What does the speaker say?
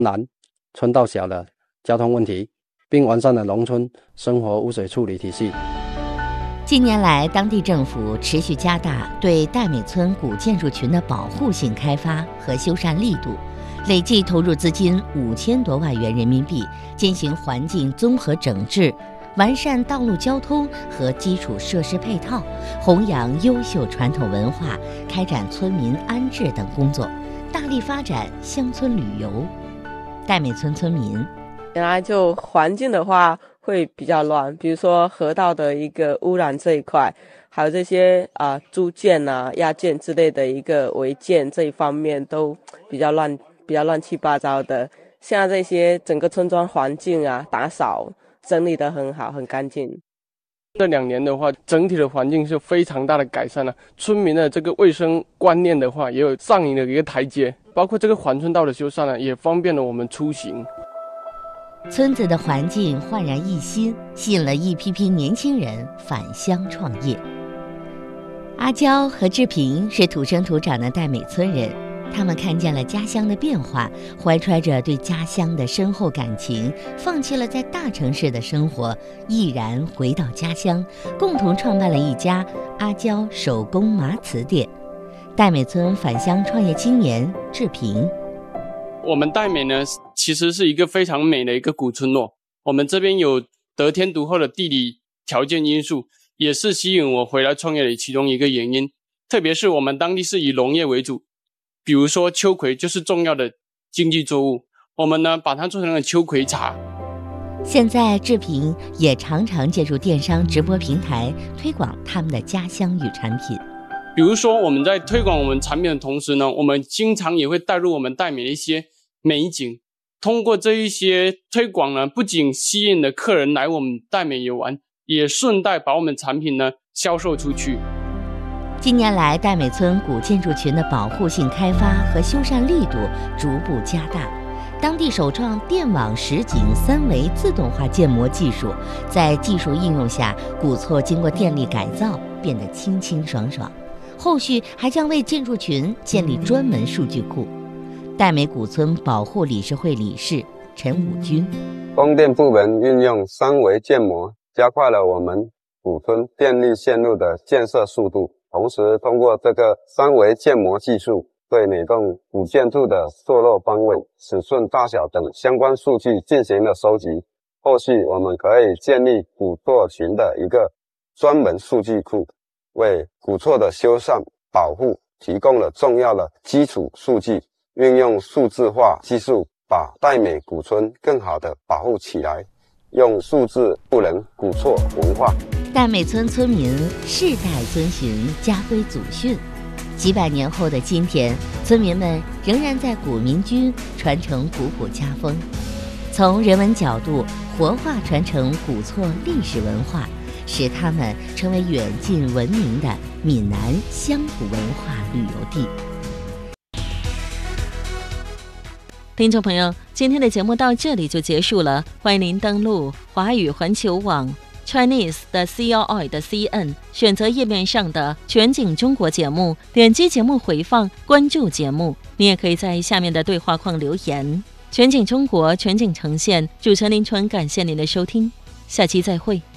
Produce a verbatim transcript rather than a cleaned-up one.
南村到小的交通问题，并完善了农村生活污水处理体系。 近年来，当地政府持续加大对戴美村古建筑群的保护性开发和修缮力度，累计投入资金五千多万元人民币，进行环境综合整治，完善道路交通和基础设施配套，弘扬优秀传统文化，开展村民安置等工作，大力发展乡村旅游。戴美村村民原来就环境的话会比较乱，比如说河道的一个污染这一块，还有这些啊、呃、猪圈啊、鸭圈之类的一个违建这一方面都比较乱，比较乱七八糟的。现在这些整个村庄环境啊打扫整理得很好，很干净。 这两年的话，整体的环境是非常大的改善了，村民的这个卫生观念的话也有上瘾的一个台阶，包括这个环村道的修缮呢，也方便了我们出行。 村子的环境焕然一新，吸引了一批批年轻人返乡创业。阿娇和志平是土生土长的戴美村人，他们看见了家乡的变化，怀揣着对家乡的深厚感情，放弃了在大城市的生活，毅然回到家乡，共同创办了一家阿娇手工麻瓷店。戴美村返乡创业青年志平， 我们戴美呢，其实是一个非常美的一个古村落。我们这边有得天独厚的地理条件因素，也是吸引我回来创业的其中一个原因。特别是我们当地是以农业为主，比如说秋葵就是重要的经济作物，我们呢把它做成了秋葵茶。 现在志平也常常借助电商直播平台推广他们的家乡与产品。 比如说我们在推广我们产品的同时呢，我们经常也会带入我们戴美的一些美景，通过这一些推广呢，不仅吸引了客人来我们戴美游玩，也顺带把我们产品呢销售出去。 近年来，戴美村古建筑群的保护性开发和修缮力度逐步加大，当地首创电网实景三维自动化建模技术，在技术应用下，古厝经过电力改造，变得清清爽爽。后续还将为建筑群建立专门数据库。戴美古村保护理事会理事陈武军， 供电部门运用三维建模，加快了我们古村电力线路的建设速度，同时通过这个三维建模技术，对每栋古建筑的坐落方位、尺寸大小等相关数据进行了收集。后续我们可以建立古厝群的一个专门数据库，为古厝的修缮保护提供了重要的基础数据，运用数字化技术把戴美古村更好地保护起来，用数字赋能古厝文化。 戴美村村民世代遵循家规祖训，几百年后的今天，村民们仍然在古民居传承古朴家风，从人文角度活化传承古厝历史文化，使他们成为远近闻名的闽南乡土文化旅游地。 听众朋友，今天的节目到这里就结束了，欢迎您登录华语环球网 Chinese 的 C L I 的 C N， 选择页面上的全景中国节目，点击节目回放，关注节目。你也可以在下面的对话框留言。全景中国，全景呈现，主持人林纯，感谢您的收听，下期再会。